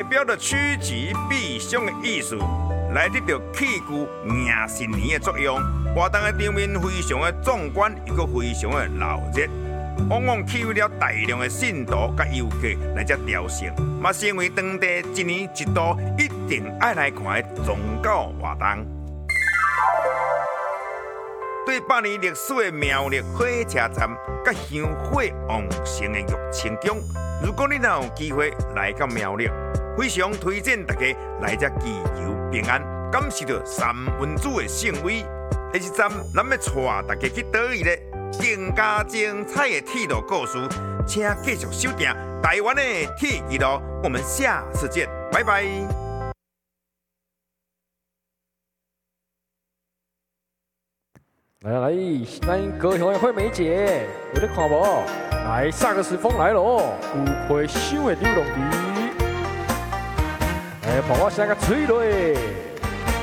表着趋吉避凶的意思，来得到器具迎新年的作用。活动的场面非常的壮观，又搁非常的闹热，往往吸引了大量的信徒甲游客来这朝圣，嘛成为当地一年一度一定爱来看的宗教活动。对百年历史的苗栗火车站，甲香火旺盛的玉清宫，如果你若有机会来到苗栗，非常推荐大家来这祈求平安，感受到三文主的圣威。下一站，咱要带大家去倒位呢？更加精彩的铁路故事，请继续收听台湾的铁记录。我们下次见，拜拜。 来，咱高雄的惠美姐，有咧看无？来，萨克斯风来咯，有配手的扭动机，帮我写个吹落。